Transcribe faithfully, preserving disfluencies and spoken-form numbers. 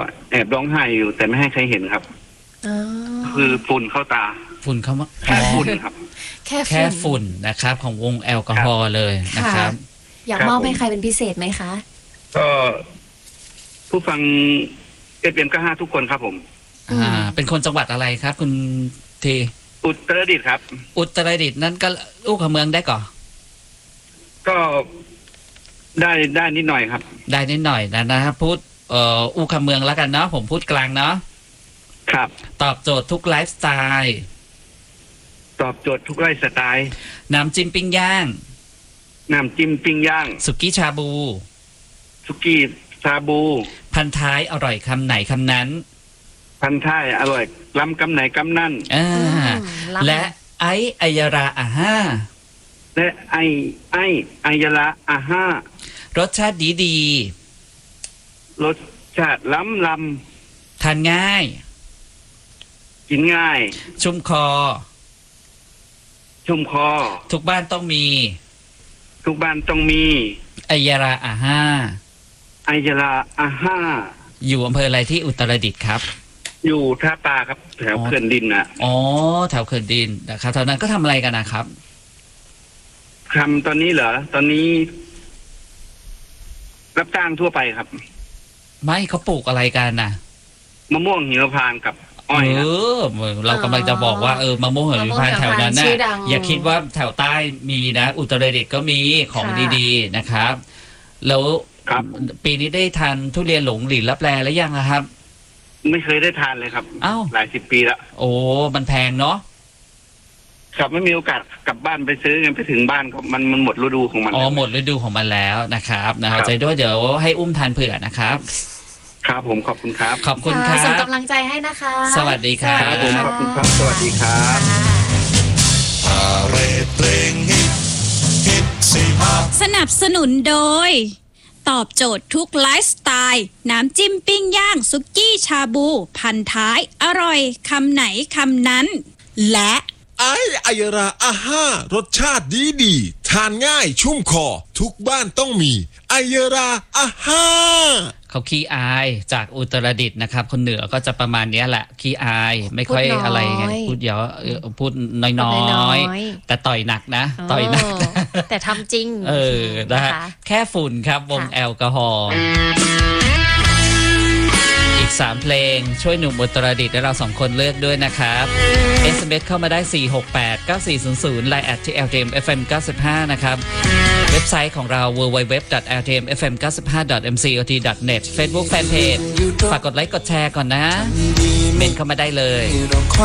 แอบร้องไห้อยู่แต่ไม่ให้ใครเห็นครับคือฝุ่นเข้าตาฝุ่นเข้ามาแค่ฝุ่นครับแค่แค่ฝุ่นนะครับของวงแอลกอฮอล์เลยนะครับอยากมอบให้ใครเป็นพิเศษไหมคะก็ผู้ฟังเอฟเอ็มก็ห้าทุกคนครับผมอ่าเป็นคนจังหวัดอะไรครับคุณทีอุตรดิตถ์ครับอุตรดิตถ์นั้นก็ลูกขเมืองได้ก่อก็ได้ได้นิดหน่อยครับได้นิดหน่อยนะนะครับพูดเอ่ออู่คำเมืองแล้วกันเนาะผมพูดกลางเนาะครับตอบโจทย์ทุกไลฟ์สไตล์ตอบโจทย์ทุกไลฟ์สไตล์น้ำจิ้มปิ้งย่างน้ำจิ้มปิ้งย่างสุกี้ชาบูสุกี้ชาบูพันท้ายอร่อยคำไหนคำนั้นพันท้ายอร่อยล้ำคำไหนคำนั้นอ่าและไอไอยาราอาห้าและไอไอไอยาราอาห้ารสชาติดีดีรสชาติล้ำลำทานง่ายกินง่ายชุ่มคอชุ่มคอทุกบ้านต้องมีทุกบ้านต้องมีไอยาราอาห้าไอยาราอาห้าอยู่อำเภออะไรที่อุตรดิตถ์ครับอยู่ท่าปลาครับแถวเขื่อนดินนะอ๋อแถวเขื่อนดินนะครับตอนนั้นก็ทำอะไรกันนะครับทำตอนนี้เหรอตอนนี้รับจ้างทั่วไปครับไม่เขาปลูกอะไรกันนะมะม่วงหิมพานต์กับอ้อยเออเรากำลังจะบอกว่าเออมะม่วงหิมพานต์แถวนั้นน่ะอย่าคิดว่าแถวใต้มีนะอุตรดิตถ์ก็มีของดีๆนะครับแล้วปีนี้ได้ทานทุเรียนหลงหลินลับแลแล้วยังครับไม่เคยได้ทานเลยครับอ้าวหลายสิบปีแล้วโอ้มันแพงเนาะครับไม่มีโอกาสกลับบ้านไปซื้อกันไปถึงบ้านก็มันมันหมดฤดูของมันอ๋อหมดฤดูของมันแล้วนะครับนะใจด้วยเดี๋ยวให้อุ้มทานเผื่อนะครับครับผมขอบคุณครับขอบคุณครับส่งกำลังใจให้นะคะสวัสดีครับผมขอบคุณครับสวัสดีครับสนับสนุนโดยตอบโจทย์ทุกไลฟ์สไตล์น้ำจิ้มปิ้งย่างสุกี้ชาบูพันท้ายอร่อยคำไหนคำนั้นและไอไอยาราอาห้ารสชาติดีดีทานง่ายชุ่มคอทุกบ้านต้องมีไอยาราอาห้าเขาขี้อายจากอุตรดิตถ์นะครับคนเหนือก็จะประมาณนี้แหละขี้อายไม่ค่อยอะไรไงพูดเยอะพูดน้อยๆแต่ต่อยหนักนะต่อยหนักแต่ทำจริงเออนะฮะแค่ฝุ่นครับวงแอลกอฮอล์สามเพลงช่วยหนุ่มอุตรดิตถ์และเราสองคนเลือกด้วยนะครับ เอส เอ็ม เอส เข้ามาได้สี่ หก แปด เก้า สี่ ศูนย์ ศูนย์ ไลน์ แอท ที่ แอล ที เอ็ม เอฟ เอ็ม เก้าสิบห้า นะครับเว็บไซต์ของเรา ดับเบิลยู ดับเบิลยู ดับเบิลยู ดอท แอล ที เอ็ม เอฟ เอ็ม เก้าสิบห้า ดอท เอ็ม ซี โอ ที ดอท เน็ต Facebook Fanpage ฝากกดไลค์กดแชร์ก่อนนะเมนเข้ามาได้เลย